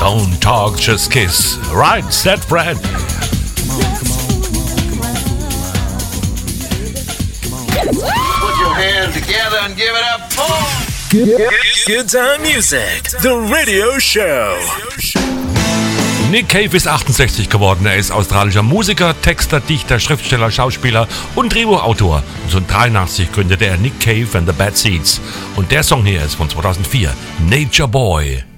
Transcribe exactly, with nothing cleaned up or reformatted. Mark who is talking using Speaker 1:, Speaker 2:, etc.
Speaker 1: Don't talk, just kiss. Right, said Fred.
Speaker 2: Put your hands together and give it up for
Speaker 3: Good, good time music. The radio show.
Speaker 1: Nick Cave ist achtundsechzig geworden. Er ist australischer Musiker, Texter, Dichter, Schriftsteller, Schauspieler und Drehbuchautor. neunzehnhundertdreiundachtzig gründete er Nick Cave and the Bad Seeds. Und der Song hier ist von zweitausendvier, Nature Boy.